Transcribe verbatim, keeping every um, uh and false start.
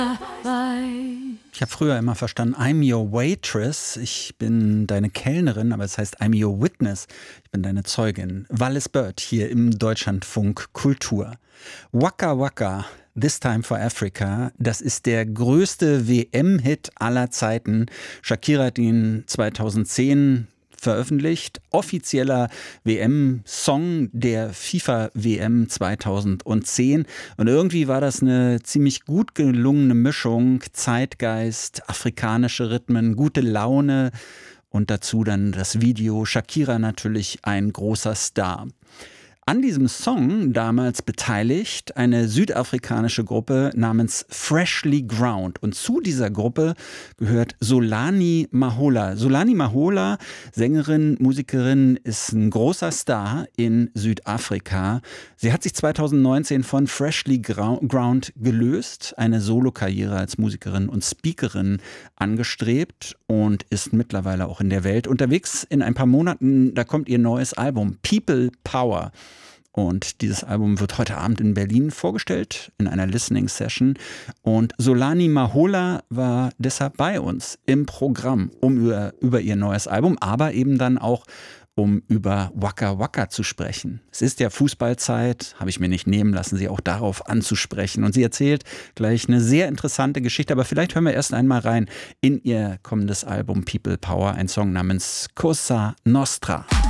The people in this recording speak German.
Ich habe früher immer verstanden, I'm your waitress. Ich bin deine Kellnerin, aber es heißt I'm your witness. Ich bin deine Zeugin. Wallis Bird hier im Deutschlandfunk Kultur. Waka Waka, This Time for Africa, das ist der größte W M-Hit aller Zeiten. Shakira hat ihn zweitausendzehn veröffentlicht. Offizieller W M-Song der FIFA-W M zweitausendzehn. Und irgendwie war das eine ziemlich gut gelungene Mischung. Zeitgeist, afrikanische Rhythmen, gute Laune und dazu dann das Video. Shakira natürlich ein großer Star. An diesem Song damals beteiligt eine südafrikanische Gruppe namens Freshly Ground. Und zu dieser Gruppe gehört Solani Mahola. Solani Mahola, Sängerin, Musikerin, ist ein großer Star in Südafrika. Sie hat sich zweitausendneunzehn von Freshly Ground gelöst, eine Solokarriere als Musikerin und Speakerin angestrebt und ist mittlerweile auch in der Welt unterwegs. In ein paar Monaten, da kommt ihr neues Album People Power. Und dieses Album wird heute Abend in Berlin vorgestellt, in einer Listening Session. Und Solani Mahola war deshalb bei uns im Programm, um über, über ihr neues Album, aber eben dann auch um über Waka Waka zu sprechen. Es ist ja Fußballzeit, habe ich mir nicht nehmen lassen, sie auch darauf anzusprechen. Und sie erzählt gleich eine sehr interessante Geschichte, aber vielleicht hören wir erst einmal rein in ihr kommendes Album People Power, ein Song namens Cosa Nostra.